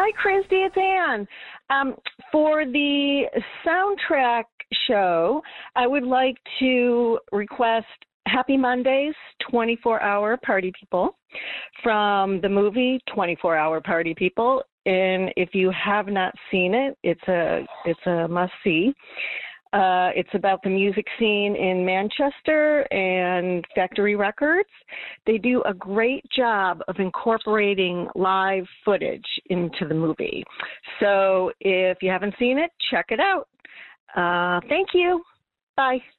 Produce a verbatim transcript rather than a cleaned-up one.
Hi, Christy. It's Ann. Um, for the soundtrack show, I would like to request Happy Mondays, twenty-four hour Party People, from the movie twenty-four hour Party People. And if you have not seen it, it's a it's a must-see. Uh, it's about the music scene in Manchester and Factory Records. They do a great job of incorporating live footage into the movie. So if you haven't seen it, check it out. Uh, thank you. Bye.